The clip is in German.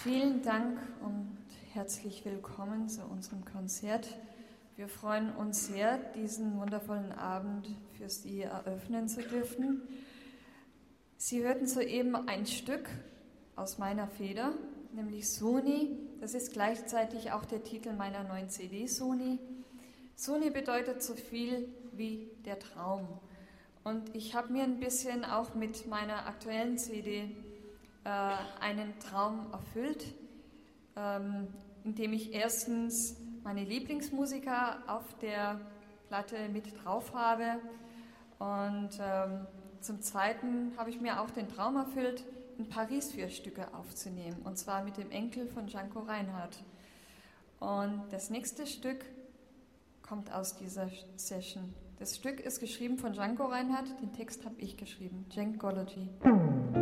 Vielen Dank und herzlich willkommen zu unserem Konzert. Wir freuen uns sehr, diesen wundervollen Abend für Sie eröffnen zu dürfen. Sie hörten soeben ein Stück aus meiner Feder, nämlich Soni. Das ist gleichzeitig auch der Titel meiner neuen CD, Soni. Soni bedeutet so viel wie der Traum. Und ich habe mir ein bisschen auch mit meiner aktuellen CD einen Traum erfüllt, indem ich erstens meine Lieblingsmusiker auf der Platte mit drauf habe und zum Zweiten habe ich mir auch den Traum erfüllt, in Paris 4 Stücke aufzunehmen, und zwar mit dem Enkel von Django Reinhardt. Und das nächste Stück kommt aus dieser Session. Das Stück ist geschrieben von Django Reinhardt, den Text habe ich geschrieben, Djankology.